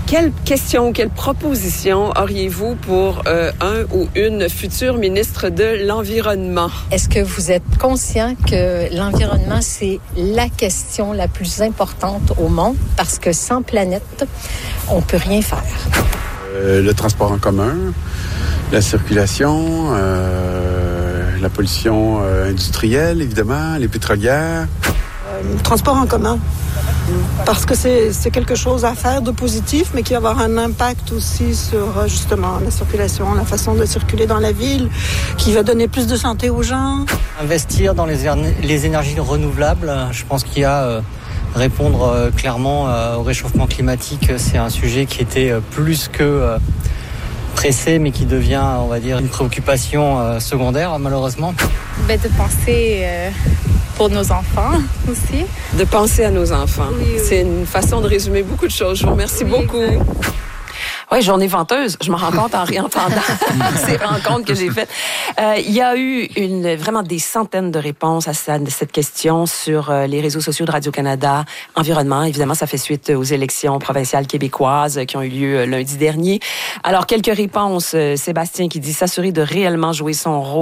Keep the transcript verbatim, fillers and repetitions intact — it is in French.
Quelle question, quelle proposition auriez-vous pour euh, un ou une future ministre de l'Environnement? Est-ce que vous êtes conscient que l'environnement, c'est la question la plus importante au monde? Parce que sans planète, on peut rien faire. Euh, le transport en commun, la circulation, euh, la pollution euh, industrielle, évidemment, les pétrolières. Euh, le transport en commun. Parce que c'est, c'est quelque chose à faire de positif, mais qui va avoir un impact aussi sur justement la circulation, la façon de circuler dans la ville, qui va donner plus de santé aux gens. Investir dans les, er- les énergies renouvelables, je pense qu'il y a euh, répondre euh, clairement euh, au réchauffement climatique, c'est un sujet qui était euh, plus que euh, pressé, mais qui devient, on va dire, une préoccupation euh, secondaire, malheureusement. Ben, de penser... Euh... pour nos enfants aussi. De penser à nos enfants. Oui, oui. C'est une façon de résumer beaucoup de choses. Je vous remercie Oui, beaucoup. exact. Oui, journée venteuse. Je me rends compte en réentendant ces rencontres que j'ai faites. Euh, il y a eu une, vraiment des centaines de réponses à cette question sur les réseaux sociaux de Radio-Canada. Environnement, évidemment, ça fait suite aux élections provinciales québécoises qui ont eu lieu lundi dernier. Alors, quelques réponses. Sébastien qui dit s'assurer de réellement jouer son rôle